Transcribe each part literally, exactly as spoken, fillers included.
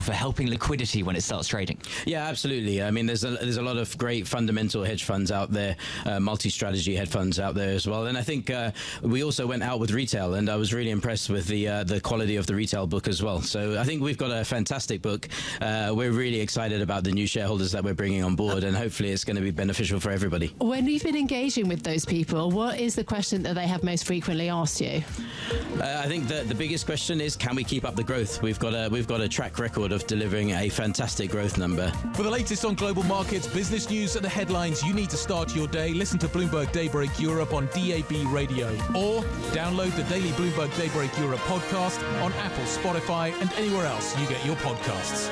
for helping liquidity when it starts trading? Yeah, absolutely. I mean, there's a, there's a lot of great fundamental hedge funds out there, uh, multi-strategy hedge funds out there as well. And I think uh, we also went out with retail, and I was really impressed with the uh, the quality of the retail book as well. So I think we've got a fantastic book. Uh, we're really excited about the new shareholders that we're bringing on board, and hopefully it's going to be beneficial for everybody. When you've been engaging with those people, what is the question that they have most frequently asked you? Uh, I think that the biggest question is, can we keep up the growth? We've got a we've got a track record of delivering a fantastic growth number. For the latest on global markets, business news and the headlines you need to start your day, listen to Bloomberg Daybreak Europe on D A B Radio, or download the daily Bloomberg Daybreak Europe podcast on Apple, Spotify, and anywhere else you get your podcasts.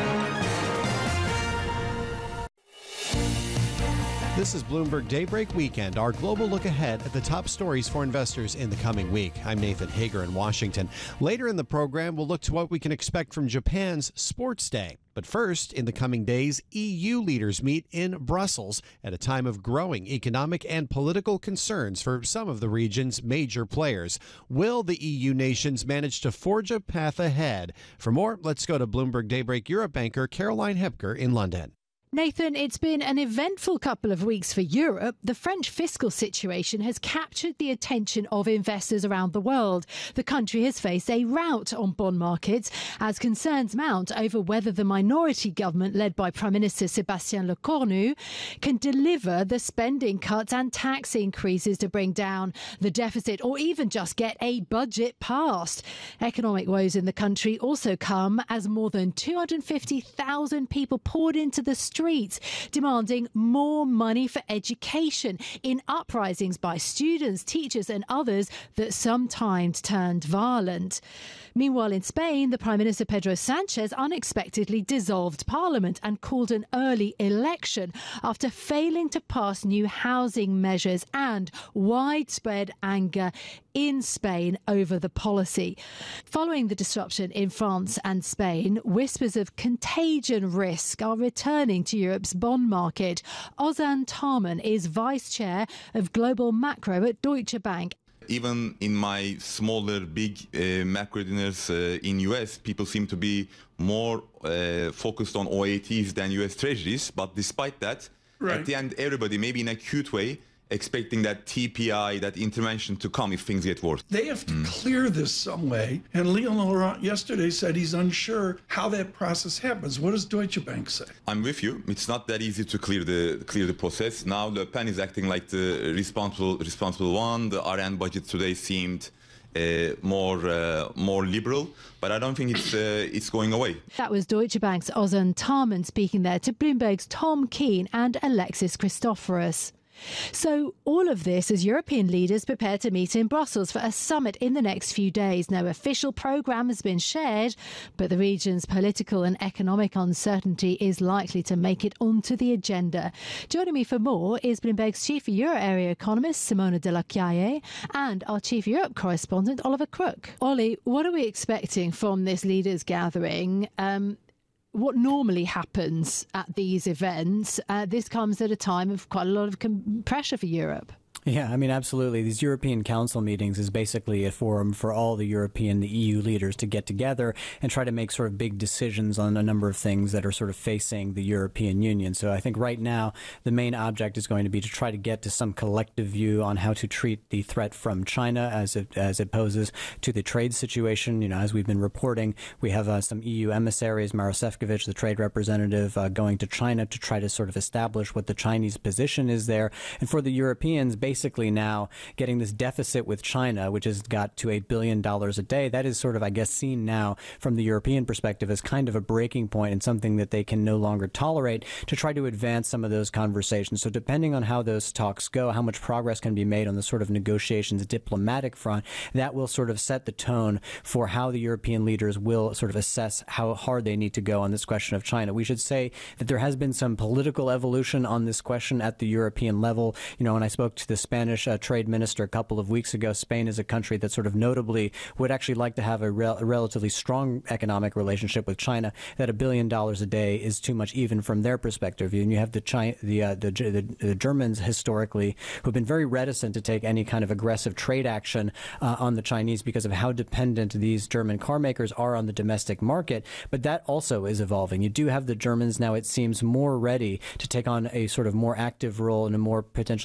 This is Bloomberg Daybreak Weekend, our global look ahead at the top stories for investors in the coming week. I'm Nathan Hager in Washington. Later in the program, we'll look to what we can expect from Japan's Sports Day. But first, in the coming days, E U leaders meet in Brussels at a time of growing economic and political concerns for some of the region's major players. Will the E U nations manage to forge a path ahead? For more, let's go to Bloomberg Daybreak Europe anchor Caroline Hepker in London. Nathan, it's been an eventful couple of weeks for Europe. The French fiscal situation has captured the attention of investors around the world. The country has faced a rout on bond markets as concerns mount over whether the minority government led by Prime Minister Sébastien Lecornu can deliver the spending cuts and tax increases to bring down the deficit or even just get a budget passed. Economic woes in the country also come as more than two hundred fifty thousand people poured into the streets demanding more money for education in uprisings by students, teachers and others that sometimes turned violent. Meanwhile, in Spain, the Prime Minister Pedro Sanchez unexpectedly dissolved Parliament and called an early election after failing to pass new housing measures and widespread anger in Spain over the policy. Following the disruption in France and Spain, whispers of contagion risk are returning to Europe's bond market. Ozan Tarman is Vice Chair of Global Macro at Deutsche Bank. Even in my smaller, big uh, macro dinners uh, in U S, people seem to be more uh, focused on O A Ts than U S Treasuries. But despite that, right, at the end, everybody, maybe in a cute way, expecting that T P I, that intervention to come if things get worse. They have to mm. clear this some way. And Leon Laurent yesterday said he's unsure how that process happens. What does Deutsche Bank say? I'm with you. It's not that easy to clear the clear the process. Now Le Pen is acting like the responsible responsible one. The R N budget today seemed Uh, more uh, more liberal, but I don't think it's uh, it's going away. That was Deutsche Bank's Ozan Tarman speaking there to Bloomberg's Tom Keene and Alexis Christoforous. So all of this as European leaders prepare to meet in Brussels for a summit in the next few days. No official programme has been shared, but the region's political and economic uncertainty is likely to make it onto the agenda. Joining me for more is Bloomberg's chief Euro area economist Simona Della Chiaie and our chief Europe correspondent Oliver Crook. Ollie, what are we expecting from this leaders gathering? Um, What normally happens at these events, uh, this comes at a time of quite a lot of com- pressure for Europe. Yeah, I mean, absolutely. These European Council meetings is basically a forum for all the European, the E U leaders to get together and try to make sort of big decisions on a number of things that are sort of facing the European Union. So I think right now the main object is going to be to try to get to some collective view on how to treat the threat from China as it as it poses to the trade situation. You know, as we've been reporting, we have uh, some E U emissaries, Maro Sefcovic, the trade representative, uh, going to China to try to sort of establish what the Chinese position is there. And for the Europeans, basically Basically now getting this deficit with China, which has got to a billion dollars a day, that is sort of, I guess, seen now from the European perspective as kind of a breaking point and something that they can no longer tolerate to try to advance some of those conversations. So depending on how those talks go, how much progress can be made on the sort of negotiations diplomatic front, that will sort of set the tone for how the European leaders will sort of assess how hard they need to go on this question of China. We should say that there has been some political evolution on this question at the European level. You know, when I spoke to the Spanish uh, trade minister a couple of weeks ago. Spain is a country that sort of notably would actually like to have a, rel- a relatively strong economic relationship with China, that a billion dollars a day is too much even from their perspective. And you have the China, the, uh, the, the, the Germans historically who have been very reticent to take any kind of aggressive trade action uh, on the Chinese because of how dependent these German car makers are on the domestic market. But that also is evolving. You do have the Germans now, it seems, more ready to take on a sort of more active role and a more potentially